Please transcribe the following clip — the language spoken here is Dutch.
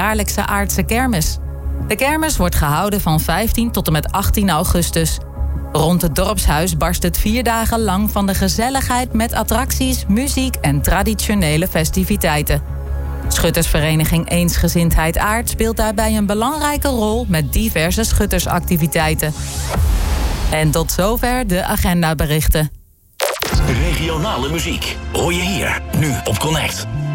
jaarlijkse Aardse kermis. De kermis wordt gehouden van 15 tot en met 18 augustus. Rond het dorpshuis barst het 4 dagen lang van de gezelligheid met attracties, muziek en traditionele festiviteiten. Schuttersvereniging Eensgezindheid Aard speelt daarbij een belangrijke rol met diverse schuttersactiviteiten. En tot zover de agendaberichten. Regionale muziek hoor je hier, nu op Connect.